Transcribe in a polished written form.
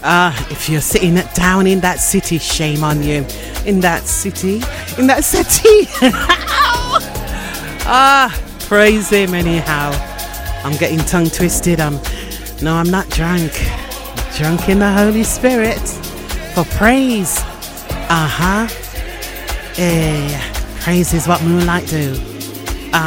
If you're sitting down in that city, shame on you. In that city. Praise him anyhow. I'm getting tongue twisted. I'm not drunk. I'm drunk in the Holy Spirit for praise. Praise is what moonlight do.